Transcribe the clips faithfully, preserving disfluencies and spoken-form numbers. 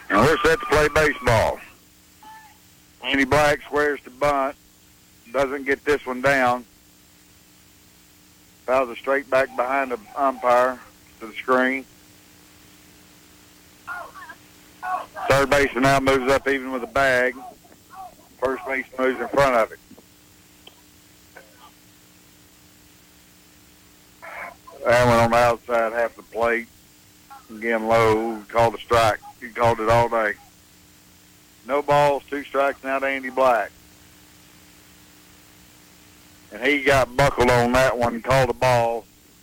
Now we're set to play baseball. Andy Black squares to bunt. Doesn't get this one down. Fouls it straight back behind the umpire to the screen. Third baseman now moves up even with a bag. First baseman moves in front of it. That one on the outside, half the plate. Again, low. Called a strike. He called it all day. No balls, two strikes now to Andy Black. And he got buckled on that one, called a ball.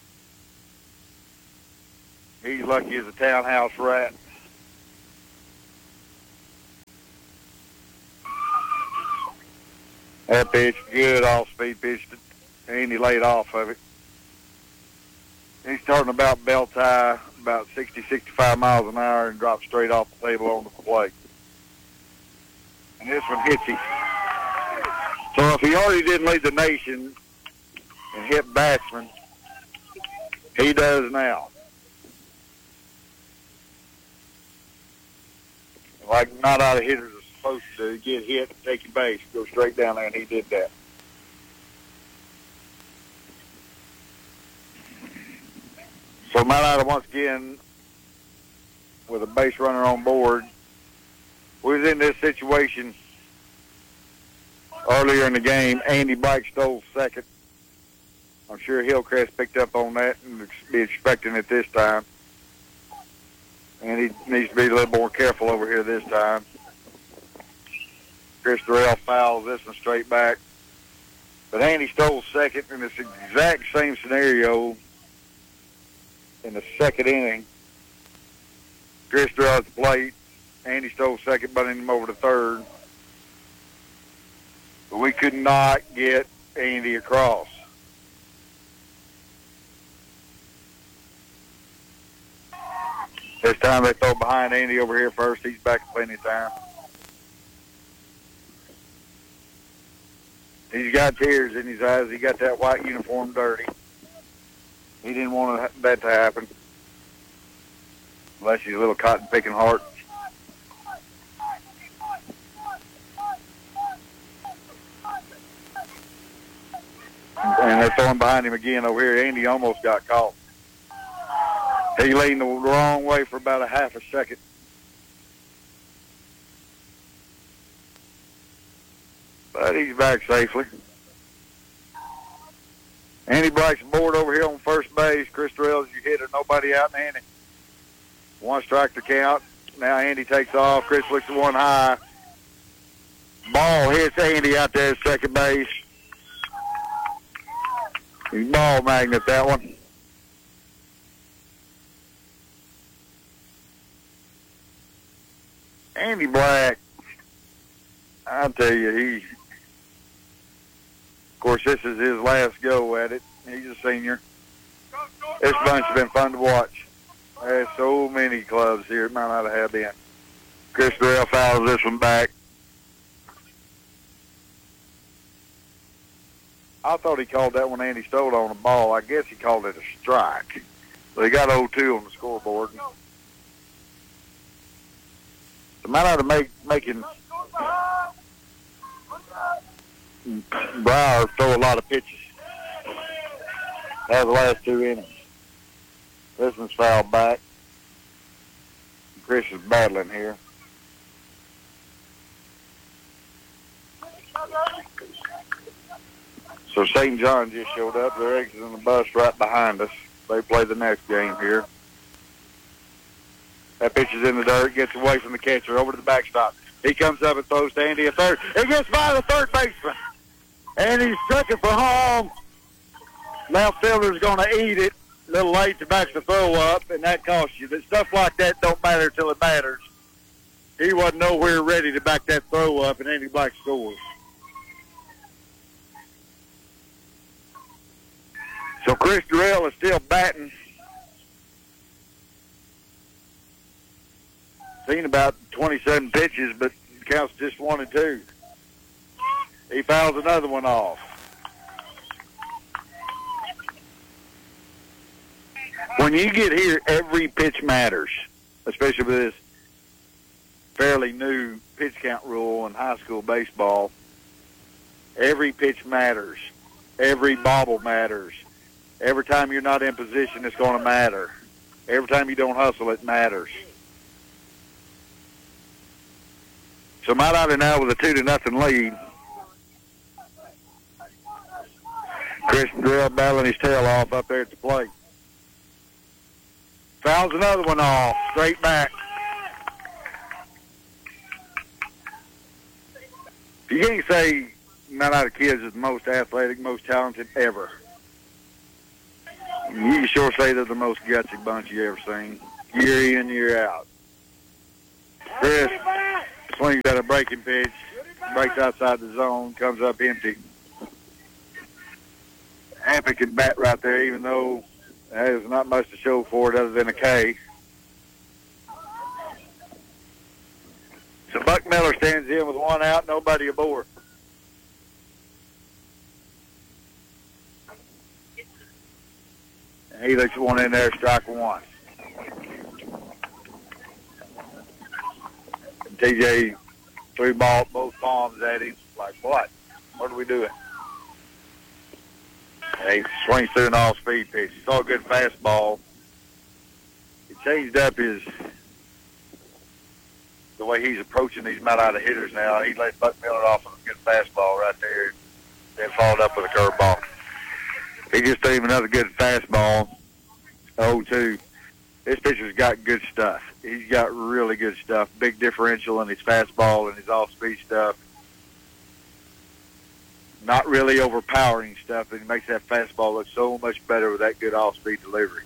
He's lucky as a townhouse rat. That pitch, good off-speed pitch. Andy laid off of it. He's starting about belt high, about sixty, sixty-five miles an hour, and drops straight off the table on the plate. And this one hits him. So if he already didn't lead the nation and hit batsmen, he does now. Like not out of hitters are supposed to get hit, take your base, go straight down there, and he did that. So Mount Ida once again with a base runner on board. We was in this situation earlier in the game. Andy Black stole second. I'm sure Hillcrest picked up on that and be expecting it this time. And he needs to be a little more careful over here this time. Chris Durrell fouls this one straight back. But Andy stole second in this exact same scenario in the second inning. Chris Durrell at the plate. Andy stole second, bunting him over to third. But we could not get Andy across. This time they throw behind Andy over here first. He's back plenty of time. He's got tears in his eyes. He got that white uniform dirty. He didn't want that to happen. Unless he's a little cotton-picking heart. And they're throwing behind him again over here. Andy almost got caught. He leaned the wrong way for about a half a second. But he's back safely. Andy Black's aboard over here on first base. Chris Durrell's your hitter. Nobody out in the inning. One strike to count. Now Andy takes off. Chris looks at one high. Ball hits Andy out there at second base. He's ball magnet, that one. Andy Black, I'll tell you, he, of course, this is his last go at it. He's a senior. This bunch has been fun to watch. There's so many clubs here it might not have been. Chris Durrell fouls this one back. I thought he called that one Andy stole on the ball. I guess he called it a strike. But he got oh two on the scoreboard. So might have to make making Brower throw a lot of pitches. That was the last two innings. This one's fouled back. Chris is battling here. So Saint John just showed up. They're exiting the bus right behind us. They play the next game here. That pitch is in the dirt, gets away from the catcher, over to the backstop. He comes up and throws to Andy at third. He gets by the third baseman. And he's struck it for home. Left fielder's going to eat it. A little late to back the throw up, and that costs you. But stuff like that don't matter until it matters. He wasn't nowhere ready to back that throw up, and Andy Black scores. So Chris Durrell is still batting. Seen about twenty-seven pitches, but counts just one and two. He fouls another one off. When you get here, every pitch matters, especially with this fairly new pitch count rule in high school baseball. Every pitch matters. Every bobble matters. Every time you're not in position, it's going to matter. Every time you don't hustle, it matters. So Mount Ida now with a two to nothing lead. Christian Drill battling his tail off up there at the plate. Fouls another one off, straight back. You can't say Mount Ida kids is the most athletic, most talented ever. You can sure say they're the most gutsy bunch you ever seen, year in, year out. Chris swings at a breaking pitch, breaks outside the zone, comes up empty. Happy can bat right there, even though there's not much to show for it other than a K. So Buck Miller stands in with one out, nobody aboard. And he looks one in there, strike one. And T J threw ball both palms at him, like, what? What are we doing? And he swings through an all-speed pitch. He saw a good fastball. He changed up his the way he's approaching these Mount Ida hitters now. He let Buck Miller off with a good fastball right there, then followed up with a curveball. He just threw him another good fastball. oh two. This pitcher's got good stuff. He's got really good stuff. Big differential in his fastball and his off-speed stuff. Not really overpowering stuff, and he makes that fastball look so much better with that good off-speed delivery.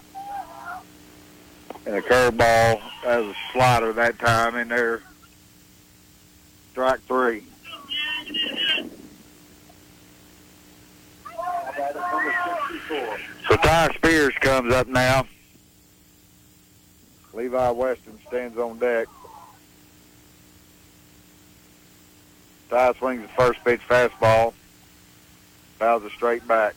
And a curveball, that was a slider that time in there. Strike three. So Ty Spears comes up now. Levi Weston stands on deck. Ty swings the first pitch fastball. Fouls it straight back.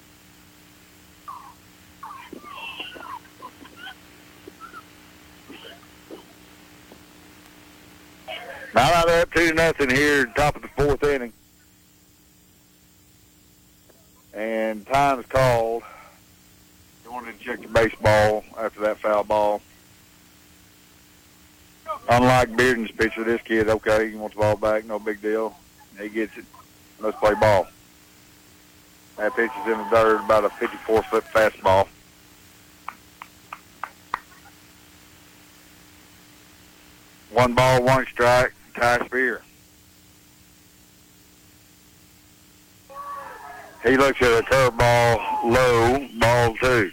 Mount Ida up two to nothing here, top of the fourth inning. And time's called. You wanted to check the baseball after that foul ball. Unlike Bearden's pitcher, this kid, okay, he wants the ball back, no big deal. He gets it. Let's play ball. That pitch is in the dirt, about a fifty-four foot fastball. One ball, one strike, Ty Spear. He looks at a curveball low, ball two.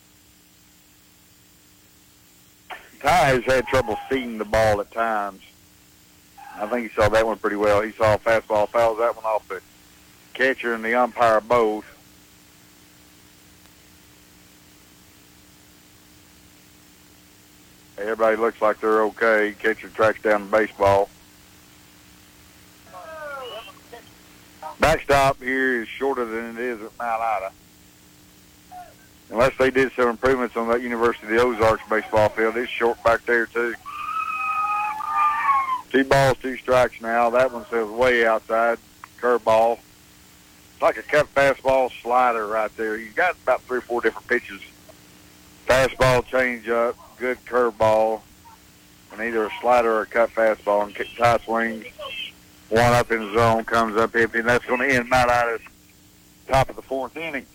Ty has had trouble seeing the ball at times. I think he saw that one pretty well. He saw a fastball, fouls that one off the catcher and the umpire both. Everybody looks like they're okay. Catcher tracks down the baseball. Backstop here is shorter than it is at Mount Ida. Unless they did some improvements on that University of the Ozarks baseball field, it's short back there too. Two balls, two strikes now. That one says way outside. Curveball. It's like a cut fastball slider right there. He's got about three or four different pitches. Fastball, change up, good curveball, and either a slider or a cut fastball. And Ty swings. One up in the zone, comes up empty, and that's going to end Mount Ida's top of the fourth inning.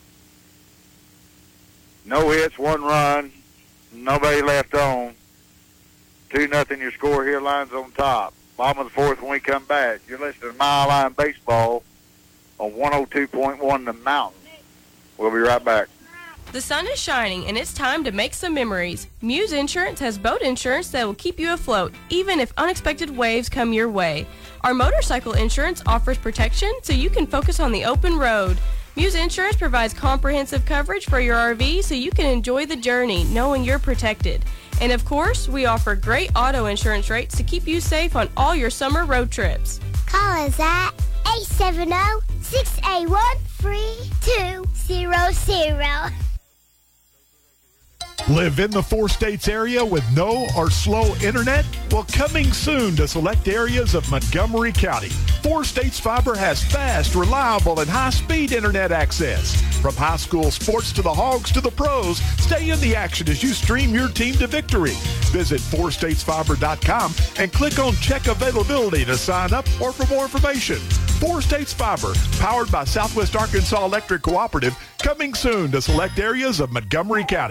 No hits, one run, nobody left on. Two nothing your score here, Lions on top. Bottom of the fourth when we come back. You're listening to Mile Line Baseball on one oh two point one The Mountain. We'll be right back. The sun is shining, and it's time to make some memories. Muse Insurance has boat insurance that will keep you afloat, even if unexpected waves come your way. Our motorcycle insurance offers protection so you can focus on the open road. Muse Insurance provides comprehensive coverage for your R V so you can enjoy the journey knowing you're protected. And of course, we offer great auto insurance rates to keep you safe on all your summer road trips. Call us at eight seven zero, six eight one, three two zero zero. Live in the four states area with no or slow internet? Well, coming soon to select areas of Montgomery County, Four States Fiber has fast, reliable, and high-speed internet access. From high school sports to the Hogs to the pros, stay in the action as you stream your team to victory. Visit four states fiber dot com and click on Check Availability to sign up or for more information. Four States Fiber, powered by Southwest Arkansas Electric Cooperative, coming soon to select areas of Montgomery County.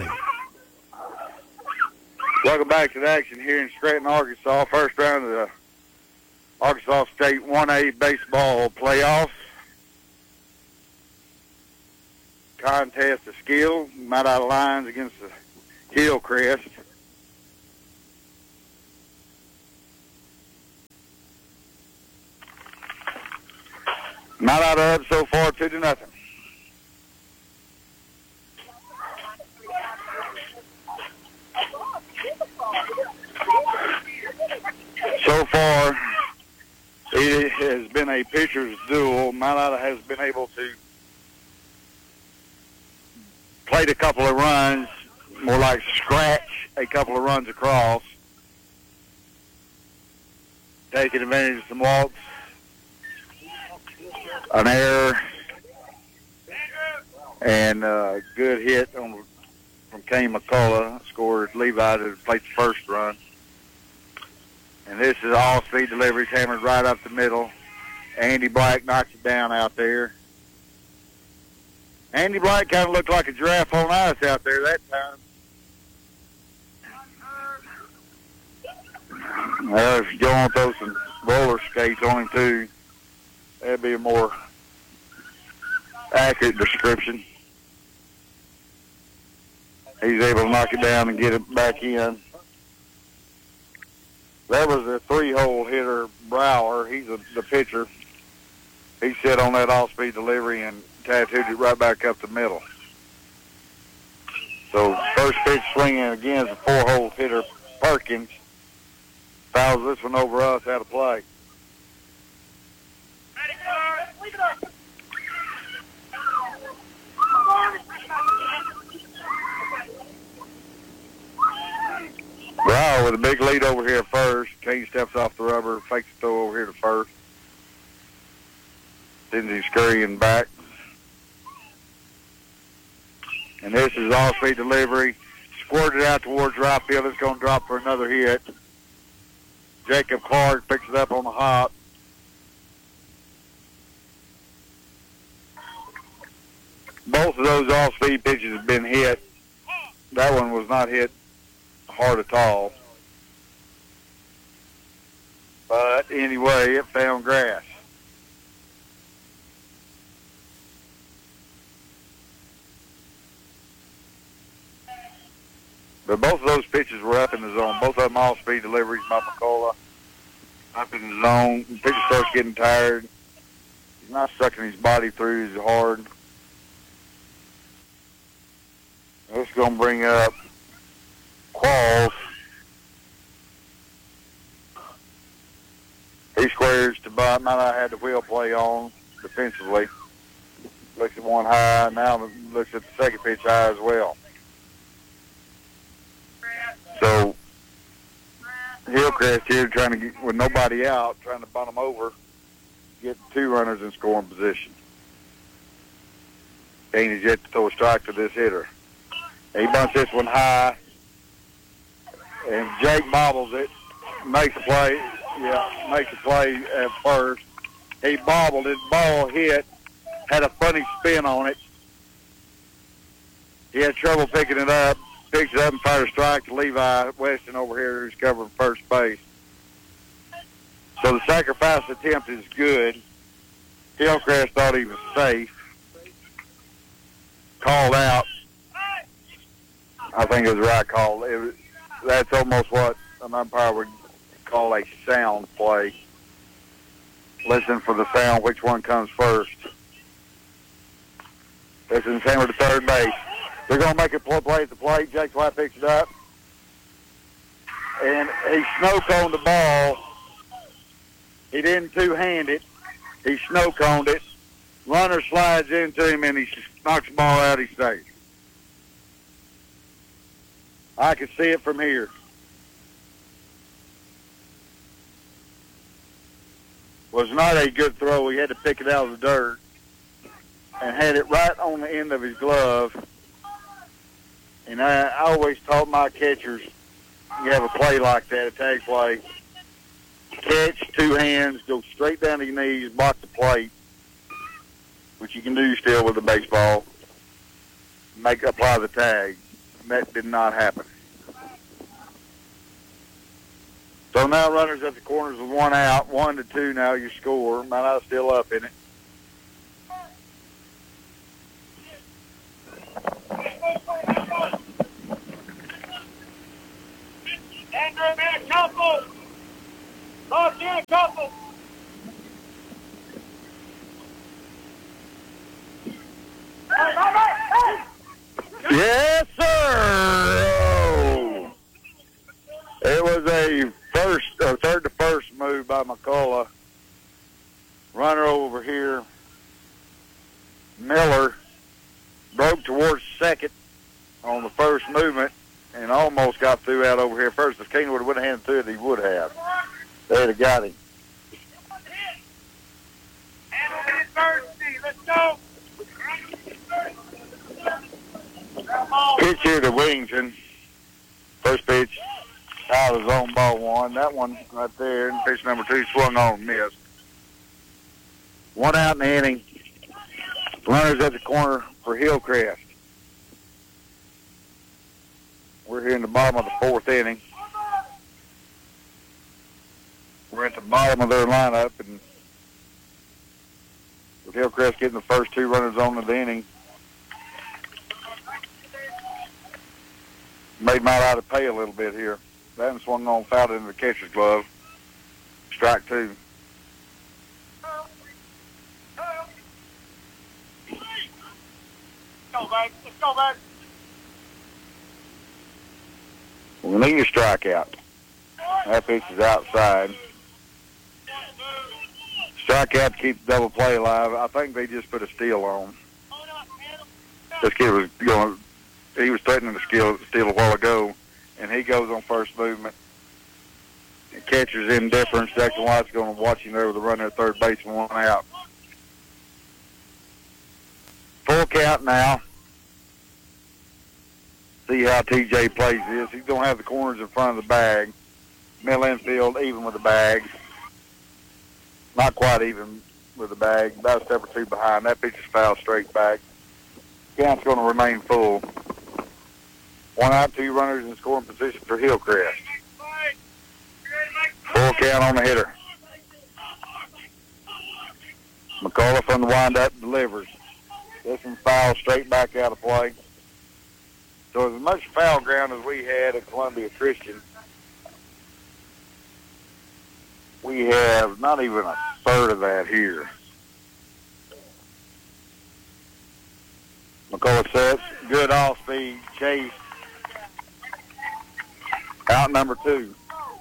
Welcome back to the action here in Scranton, Arkansas. First round of the Arkansas State one A baseball playoffs. Contest of skill, Mount Ida Lions against the Hillcrest. Mount Ida up so far two to nothing. So far, it has been a pitcher's duel. Mount Ida has been able to play a couple of runs, more like scratch a couple of runs across, taking advantage of some walks, an error, and a good hit on, from Kane McCullough, scored Levi to play the first run. And this is all speed deliveries hammered right up the middle. Andy Black knocks it down out there. Andy Black kind of looked like a giraffe on ice out there that time. Well, if you don't want to throw some roller skates on him too, that'd be a more accurate description. He's able to knock it down and get it back in. That was a three-hole hitter, Brower. He's a, the pitcher. He set on that off-speed delivery and tattooed it right back up the middle. So first pitch swinging again is a four-hole hitter, Perkins. Fouls this one over us out of play. Brower with a big lead over here at first. Kane steps off the rubber, fakes the throw over here to first. Sends him scurrying back. And this is off-speed delivery. Squirted out towards right field. It's going to drop for another hit. Jacob Clark picks it up on the hop. Both of those off-speed pitches have been hit. That one was not hit hard at all. But anyway, it found grass. But both of those pitches were up in the zone. Both of them all-speed deliveries by McCullough. Up in the zone. The pitcher starts getting tired. He's not sucking his body through as hard. This is going to bring up Qualls. He squares to butt. Might not have the wheel play on defensively. Looks at one high. Now looks at the second pitch high as well. So Hillcrest here trying to get, with nobody out, trying to bunt them over, get two runners in scoring position. Kane is yet to throw a strike to this hitter. He bunts this one high, and Jake bobbles it, makes a play. Yeah, makes a play at first. He bobbled it, ball hit, had a funny spin on it. He had trouble picking it up, picks it up and fires a strike to Levi Weston over here who's covering first base. So the sacrifice attempt is good. Hillcrest thought he was safe. Called out. I think it was the right call. It was, that's almost what an umpire would call a sound play. Listen for the sound, which one comes first. This is hammer to third base. They're going to make a play at the plate. Jake White picks it up. And he snow-coned the ball. He didn't two-hand it. He snow-coned it. Runner slides into him, and he knocks the ball out. He stays. I could see it from here. Was not a good throw. He had to pick it out of the dirt and had it right on the end of his glove. And I, I always taught my catchers, you have a play like that, a tag play, catch, two hands, go straight down to your knees, block the plate, which you can do still with a baseball, make apply the tag. That did not happen. So now runners at the corners with one out, one to two now your score. Mount still up in it. Andrew, man, a couple. Lost in a couple. Yes, sir. Oh. It was a first or third to first move by McCullough. Runner over here. Miller broke towards second on the first movement and almost got through out over here first. If King would have handed to it, he would have. They'd have got him. Let's go. Pitch here to Wington. First pitch out of zone, ball one. That one right there. And pitch number two swung on and missed. One out in the inning. Runners at the corner for Hillcrest. We're here in the bottom of the fourth inning. We're at the bottom of their lineup, and with Hillcrest getting the first two runners on in the inning, made Mount Ida pay a little bit here. That one swung on, fouled into the catcher's glove. Strike two. Let's go, baby. Let's go, baby. We need a strikeout. That pitch is outside. Strikeout to keep the double play alive. I think they just put a steal on. This kid was going, he was threatening to steal, steal a while ago, and he goes on first movement. The catcher's indifference. Jackson White's going to watch him there with a runner at third base and one out. Full count now. See how T J plays this. He's going to have the corners in front of the bag. Middle infield even with the bag. Not quite even with the bag. About a step or two behind. That pitch is foul straight back. Count's going to remain full. One out, two runners in scoring position for Hillcrest. Full count on the hitter. McCullough from the windup delivers. This one's foul straight back out of play. So as much foul ground as we had at Columbia Christian, we have not even a third of that here. McCullough sets, good off-speed chase. Out number two.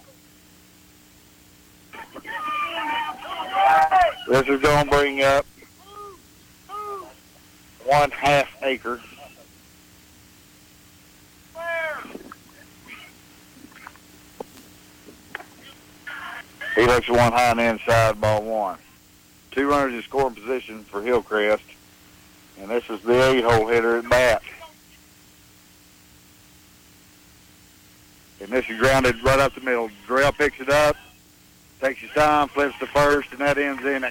This is going to bring up one half acre. He looks one high and inside, ball one. Two runners in scoring position for Hillcrest. And this is the eight-hole hitter at bat. And this is grounded right up the middle. Darrell picks it up, takes his time, flips to first, and that ends in it.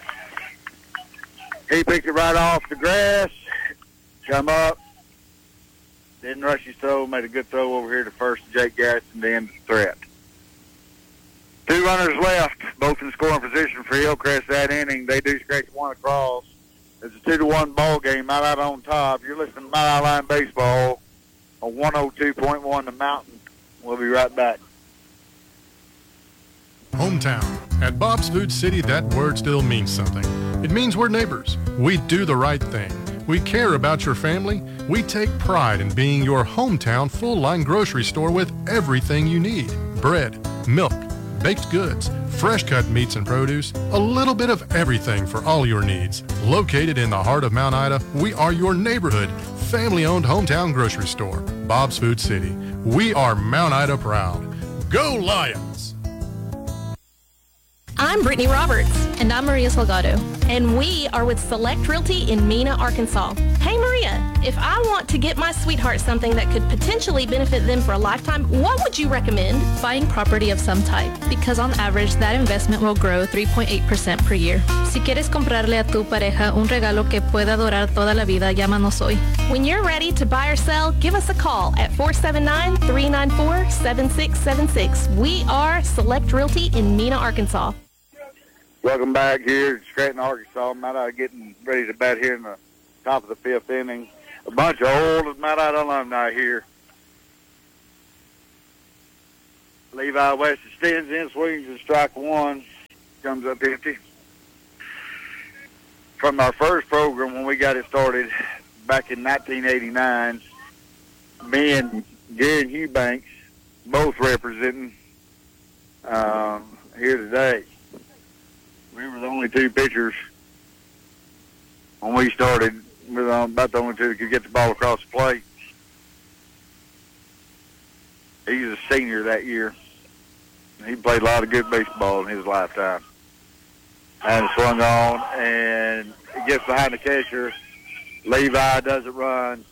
He picked it right off the grass, come up, didn't rush his throw, made a good throw over here to first Jake Gaston to end the threat. Two runners left, both in scoring position for Hillcrest that inning. They do scratch one across. It's a two to one ball game, Mount Ida on top. You're listening to Mount Ida Line Baseball on one oh two point one The Mountain. We'll be right back. Hometown. At Bob's Food City, that word still means something. It means we're neighbors. We do the right thing. We care about your family. We take pride in being your hometown full-line grocery store with everything you need. Bread, milk, baked goods, fresh-cut meats and produce, a little bit of everything for all your needs. Located in the heart of Mount Ida, we are your neighborhood, family-owned hometown grocery store, Bob's Food City. We are Mount Ida proud. Go Lions! I'm Brittany Roberts. And I'm Maria Salgado. And we are with Select Realty in Mena, Arkansas. Hey, Maria, if I want to get my sweetheart something that could potentially benefit them for a lifetime, what would you recommend? Buying property of some type, because on average, that investment will grow three point eight percent per year. Si quieres comprarle a tu pareja un regalo que pueda durar toda la vida, llámanos hoy. When you're ready to buy or sell, give us a call at four seven nine, three nine four, seven six seven six. We are Select Realty in Mena, Arkansas. Welcome back here to Scranton, Arkansas. Mount Ida getting ready to bat here in the top of the fifth inning. A bunch of old Mount Ida alumni here. Levi West extends in, swings and strike one. Comes up empty. From our first program when we got it started back in nineteen eighty-nine, me and Gary Eubanks both representing uh, here today. We were the only two pitchers when we started. We were about the only two that could get the ball across the plate. He was a senior that year. He played a lot of good baseball in his lifetime. And swung on, and he gets behind the catcher. Levi doesn't run.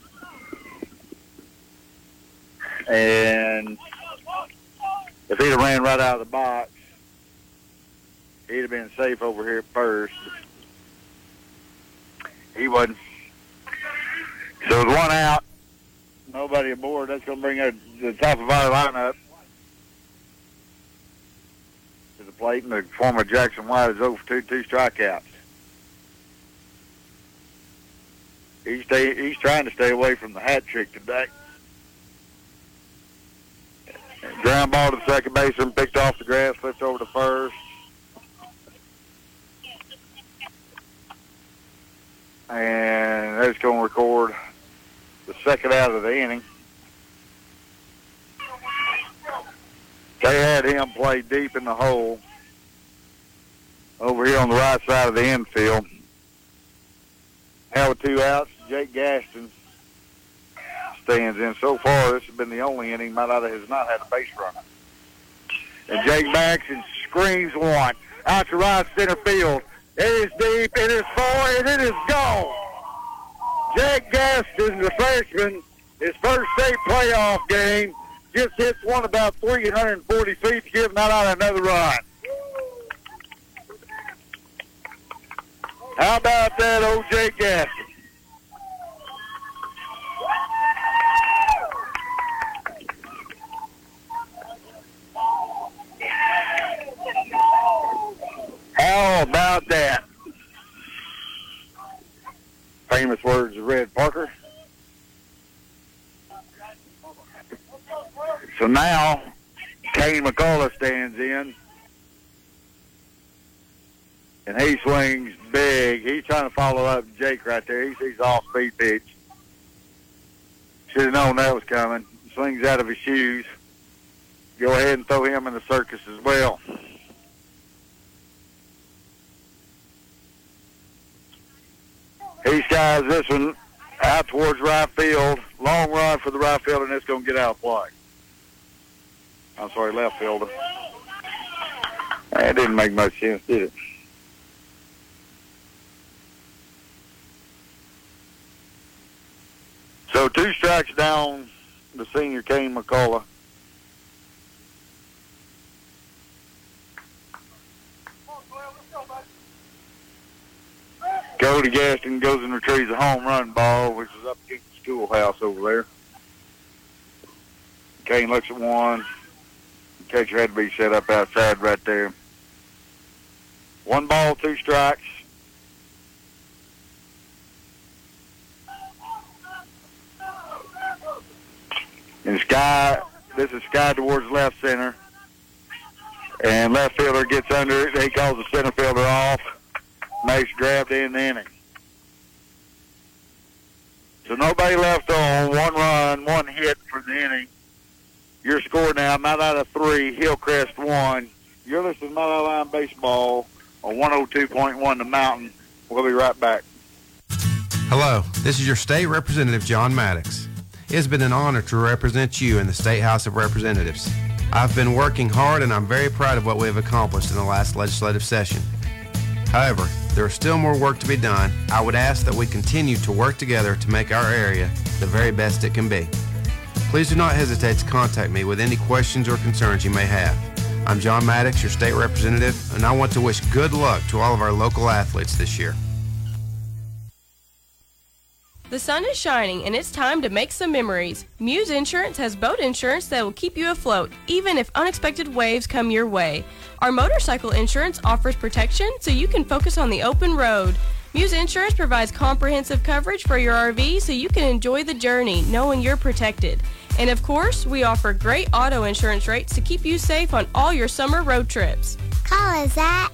And if he'd have ran right out of the box, he'd have been safe over here at first. He wasn't. So with one out, nobody aboard. That's going to bring us to the top of our lineup. To the plate, and the former Jackson White is over two, two strikeouts. He's, stay, he's trying to stay away from the hat trick today. Ground ball to the second baseman, picked off the grass, flipped over to first. And that's going to record the second out of the inning. They had him play deep in the hole over here on the right side of the infield. Now with two outs, Jake Gaston stands in. So far, this has been the only inning Mount Ida has not had a base runner. And Jake backs and screens one out to right center field. It is deep, it is far, and it is gone. Jake Gaston, the freshman, his first state playoff game, just hits one about three hundred forty feet to give Mount Ida another run. How about that, old Jake Gaston? How about that? Famous words of Red Parker. So now, Kane McCullough stands in. And he swings big. He's trying to follow up Jake right there. He sees off-speed pitch. Should have known that was coming. Swings out of his shoes. Go ahead and throw him in the circus as well. He skies this one out towards right field. Long run for the right fielder, and it's going to get out of play. I'm sorry, left fielder. That didn't make much sense, did it? So two strikes down the senior Kane McCullough. Cody Gaston goes and retrieves a home run ball, which is up against the schoolhouse over there. Kane looks at one. The catcher had to be set up outside right there. One ball, two strikes. And Sky, this is Sky towards left center. And left fielder gets under it. He calls the center fielder off. Makes grab to end the inning. So nobody left on. One run, one hit for the inning. Your score now, Mount Ida three, Hillcrest one. You're listening to Mount Ida Line Baseball on one oh two point one The Mountain. We'll be right back. Hello, this is your state representative, John Maddox. It has been an honor to represent you in the State House of Representatives. I've been working hard and I'm very proud of what we have accomplished in the last legislative session. However, there is still more work to be done. I would ask that we continue to work together to make our area the very best it can be. Please do not hesitate to contact me with any questions or concerns you may have. I'm John Maddox, your state representative, and I want to wish good luck to all of our local athletes this year. The sun is shining and it's time to make some memories. Muse Insurance has boat insurance that will keep you afloat, even if unexpected waves come your way. Our motorcycle insurance offers protection so you can focus on the open road. Muse Insurance provides comprehensive coverage for your R V so you can enjoy the journey knowing you're protected. And of course, we offer great auto insurance rates to keep you safe on all your summer road trips. Call us at